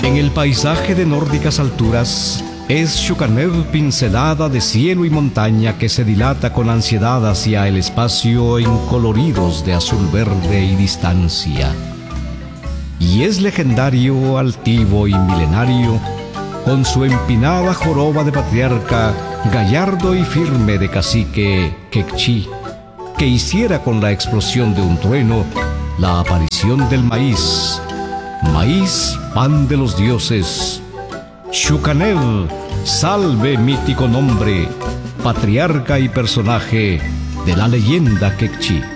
En el paisaje de nórdicas alturas, es Shukanev pincelada de cielo y montaña que se dilata con ansiedad hacia el espacio en coloridos de azul verde y distancia. Y es legendario, altivo y milenario, con su empinada joroba de patriarca, gallardo y firme de cacique Kekchi, que hiciera con la explosión de un trueno la aparición del maíz, maíz, pan de los dioses. Shukanev, salve mítico nombre, patriarca y personaje de la leyenda Kekchi.